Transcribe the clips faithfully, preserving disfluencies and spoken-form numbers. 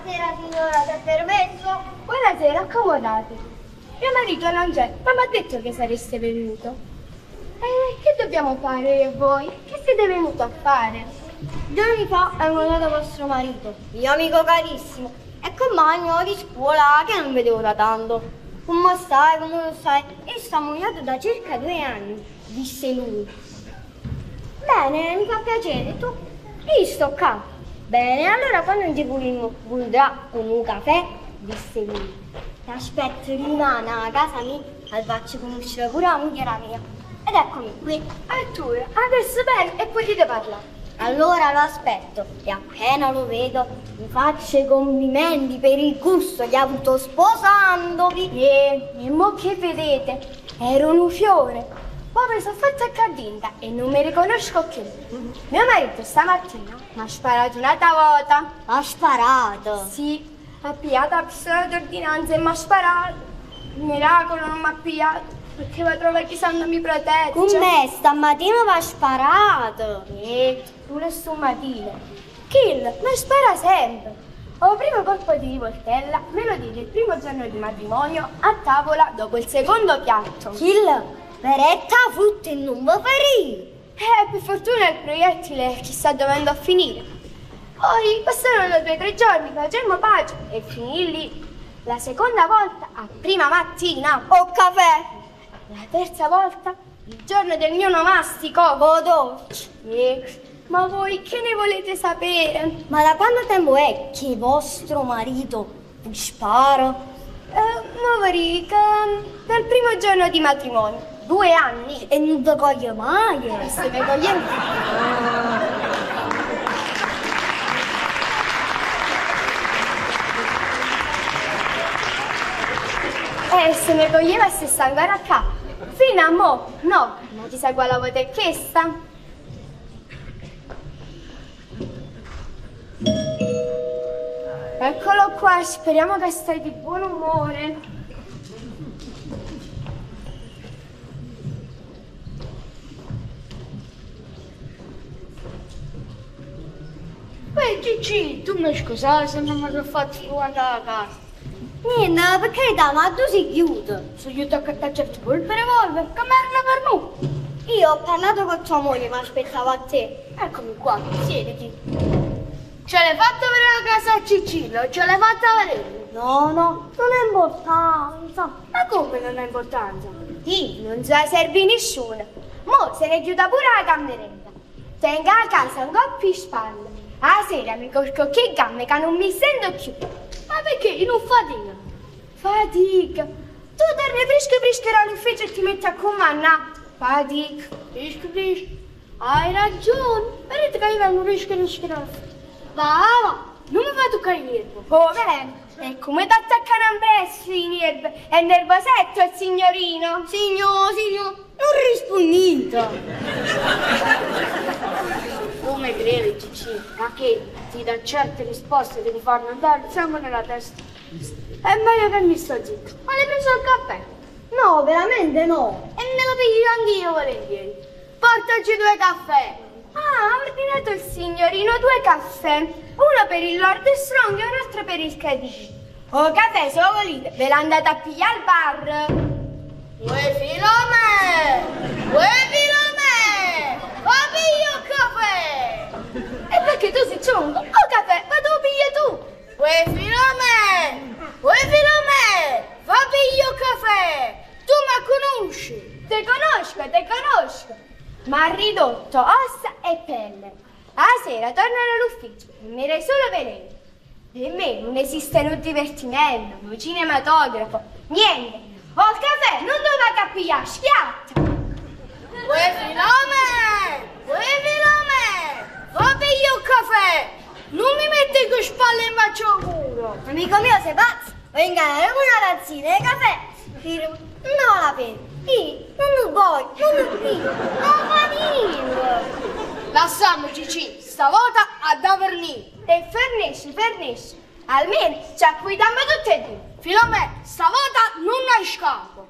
Buonasera signora, ti permesso? Buonasera, accomodatevi. Mio marito non c'è, ma mi ha detto che sareste venuto. E che dobbiamo fare io e voi? Che siete venuto a fare? Giorni fa è venuto vostro marito, mio amico carissimo, e compagno di scuola che non vedevo da tanto. Come stai, come lo stai? E sta moglie da circa due anni, disse lui. Bene, mi fa piacere, tu? Io sto qua. Bene, allora quando ci pulirà con un caffè, disse lui. Ti aspetto rimane a casa mia, al faccio conoscere pure la moglie mia. Ed eccomi qui. E tu, adesso bene, e potete parlare. Allora lo aspetto e appena lo vedo mi faccio i complimenti per il gusto che ha avuto sposandovi. E, e mo che vedete, ero un fiore. Poi mi sono fatta cadinta e non mi riconosco più. Mio marito stamattina mi ha sparato una tavota. Ha sparato? Sì, ha pigliato la pistola d'ordinanza e mi ha sparato. Miracolo non mi ha pigliato, perché va a trovare chissà non mi protegge. Come stamattina mi ha sparato? E pure stamattina. Kill, mi spara sempre. O primo colpo di rivoltella me lo dice il primo giorno di matrimonio a tavola dopo il secondo piatto. Kill, peretta frutta e non mi ferì. Eh, per fortuna il proiettile chissà dove andò a finire. Poi passarono due o tre giorni, facemmo pace e finì lì. La seconda volta a prima mattina o caffè. La terza volta il giorno del mio nomastico o dolce. E... ma voi che ne volete sapere? Ma da quanto tempo è che vostro marito vi spara? Eh, Maverica, dal primo giorno di matrimonio. Due anni. E non ti coglie mai? E se mi coglie... E se mi coglieva se sta ancora a capo. Fino a mo', no, ma ti sai quale volta è questa? Eccolo qua, speriamo che stai di buon umore. Beh, Gigi, tu mi scusa se non mi sono fatto fuori dalla casa. Niente, per carità, ma tu sei chiuso. Sono io a certo pure per revolver, che merda per noi. Io ho parlato con tua moglie, ma aspettavo a te. Eccomi qua, siediti. Ce l'hai fatta vedere la casa a Cicillo? Ce l'hai fatta vedere? No, no, non è importanza. Ma come non ha importanza? Sì, non se la serve nessuno. Mo se ne chiuda pure la cameretta. Tenga a casa un po' più spalle. A sera mi corco che gambe che non mi sento più. Ma perché? Non fatica. Fatica. Tu torni fresco fresco all'ufficio e ti metti a comandare. Fatica. Fresco fresco. Hai ragione. Vedete che io vengo fresco fresco all'ufficio. Va, va. Non mi fa toccare il nervo. Oh, bene. E come ti attaccano a me i nervi? È nervosetto il signorino? Signor, signor, non rispondito. Come credi, Cicci? Ma che ti dà certe risposte che ti fanno andare il sangue nella testa? È meglio che mi sto zitto. Ma l'hai preso il caffè? No, veramente no. E me lo piglio anch'io volentieri. Portaci due caffè. Ah, ha ordinato il signorino due caffè. Uno per il Lord Strong e un altro per il Cadì. Oh, caffè, se lo volete, ve l'andate a pigliare al bar. Uè, Filome! Uè, Filome! Ma piglio il caffè! E perché tu sei ciungo? Oh, caffè, ma tu pigli tu! Uè, Filome! Uè, Filome! Ma piglio il caffè! Tu mi conosci? Te conosco, te conosco! Ma ha ridotto ossa e pelle. A sera tornano all'ufficio e mi dai solo veleno. Per me non esiste un divertimento, un cinematografo, niente. Oh, il caffè non doveva capigliare, schiatta! Uè, Filome! Uè, Filome! Va piglio il caffè! Non mi metti con spalle in faccio culo! Amico mio, sei pazzo? Venga, una tazzina di caffè. No, la pena. Sì, non lo vuoi, non lo piglio. Non va niente. Lasciamo, Cicci, stavolta a da vernire. E fernisci, fernisci. Almeno ci acquidiamo tutte e due. Filome, stavolta non hai scapo.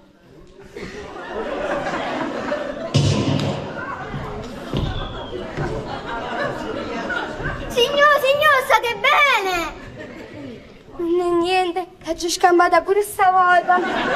Signor, signor, state bene? Non è niente, l'ha già scambata pure stavolta.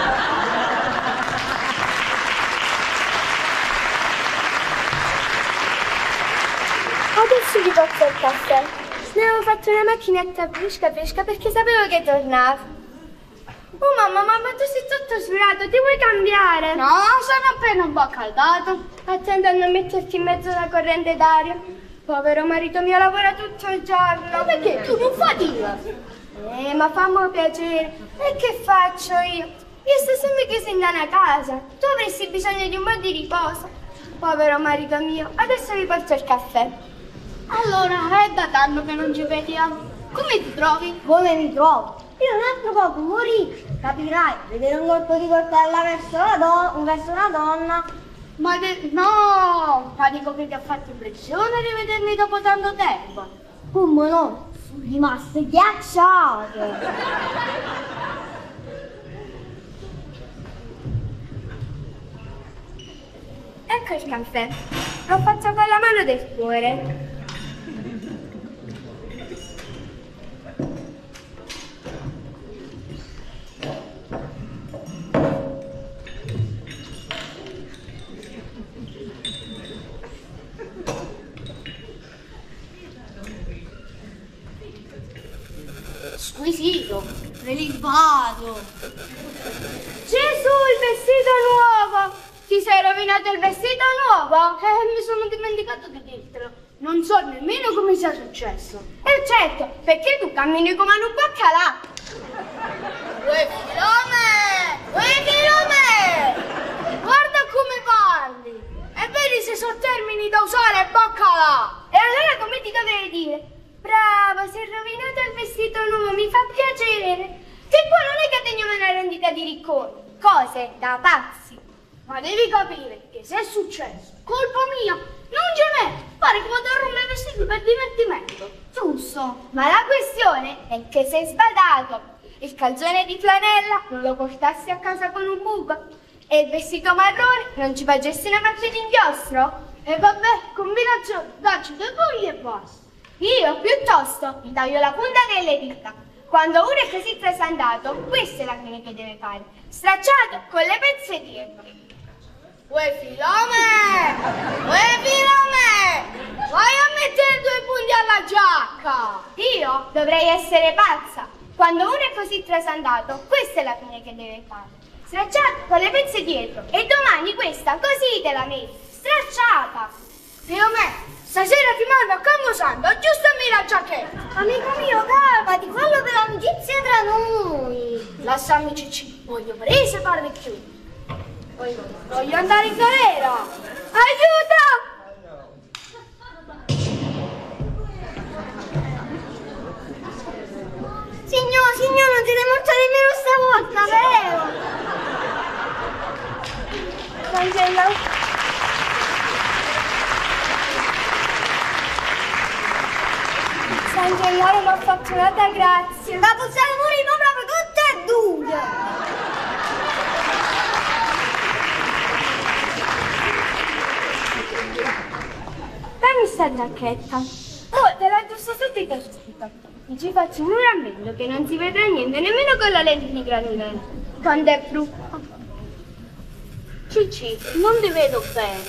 Adesso gli porto il caffè. Ne avevo fatto una macchinetta fresca fresca perché sapevo che tornava. Oh mamma, mamma, tu sei tutto surato, ti vuoi cambiare? No, sono appena un po' accaldato. Attenta a non metterti in mezzo alla corrente d'aria. Povero marito mio lavora tutto il giorno. Ma perché tu non fatica? Eh, ma fammi piacere. E che faccio io? Io sto sempre chiusa in una casa. Tu avresti bisogno di un po' di riposo. Povero marito mio, adesso vi porto il caffè. Allora, è da tanto che non ci vediamo. Come ti trovi? Come mi trovo? Io un altro poco morì, capirai, vedere un colpo di coltella verso, la do- verso una donna. Ma de- no, ma dico che ti ha fatto impressione rivedermi dopo tanto tempo. Come no? Sono rimasto ghiacciato. Ecco il caffè. L'ho fatto con la mano del cuore. Squisito, prelibato. Gesù, il vestito nuovo! Ti sei rovinato il vestito nuovo? Eh, mi sono dimenticato di dirtelo. Non so nemmeno come sia successo. Eh certo, perché tu cammini come un baccalà. Uè, Filome! Uè, Filome! Guarda come parli! E vedi se sono termini da usare, baccalà! E allora come ti dovrei dire? Bravo, si è rovinato il vestito nuovo, mi fa piacere. Che poi non è che teniamo una rendita di ricconi. Cose da pazzi. Ma devi capire che se è successo, colpa mia, non ce n'è. Pare che vado a rompere i vestiti per divertimento. Giusto, ma la questione è che sei sbadato. Il calzone di flanella non lo portassi a casa con un buco. E il vestito marrone non ci facessi una macchia di inchiostro? E vabbè, combinazione, dacci due fogli e basta. Io piuttosto mi taglio la punta delle dita. Quando uno è così trasandato, questa è la fine che deve fare. Stracciato con le pezze dietro. Uè, Filome! Uè, Filome! Vai a mettere due punti alla giacca! Io dovrei essere pazza. Quando uno è così trasandato, questa è la fine che deve fare. Stracciato con le pezze dietro. E domani questa così te la metti. Stracciata. Filome! Stasera ti mando a Camposanto, aggiustami la giacchetta. Amico mio, calmati, fallo per amicizia tra noi. Lasciami Cicci, voglio prese barbecue. Voglio, voglio andare in galera. Aiuto! Signor, signor, non siete morto nemmeno stavolta, vero? Angela. San Gennaro mi ha fatto un'altra grazia. Ma possiamo morire proprio tutte e due. Dammi sta giacchetta. Oh, te la giusto sotto i vestito. Mi ci faccio un rammendo che non si vedrà niente, nemmeno con la lente di granulare. Quando è brutto. Cicci, non ti vedo bene.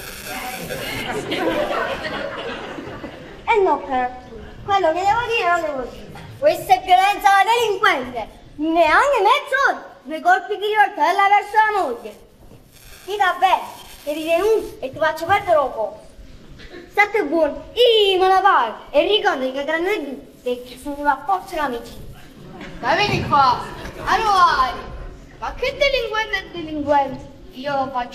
E no, però. Quello che devo dire lo devo dire. Questa è violenza alla delinquente. Neanche mezzo, due colpi di rivoltella verso la moglie. Sì, vabbè, che ti denuncio e ti faccio perdere un po'. State buoni, io me la pago. E ricordati che grande è che ci sono a forza l'amicizia. Ma vieni qua, allora, ma che delinquente è delinquente? Io lo faccio